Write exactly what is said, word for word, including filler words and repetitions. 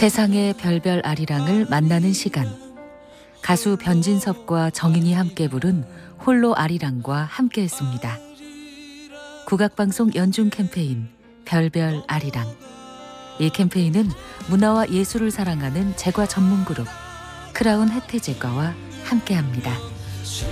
세상의 별별 아리랑을 만나는 시간. 가수 변진섭과 정인이 함께 부른 홀로 아리랑과 함께했습니다. 국악방송 연중 캠페인 별별 아리랑. 이 캠페인은 문화와 예술을 사랑하는 제과 전문 그룹 크라운 혜태제과와 함께합니다.